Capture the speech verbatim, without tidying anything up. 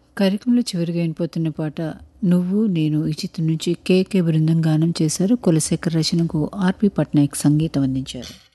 కార్యక్రమంలో చివరిగా వినిపోతున్న పాట నువ్వు నేను ఈ చిత్రం నుంచి కేకే బృందం గానం చేశారు. కులశేఖర్ రచనకు ఆర్పి పట్నాయక్ సంగీతం అందించారు.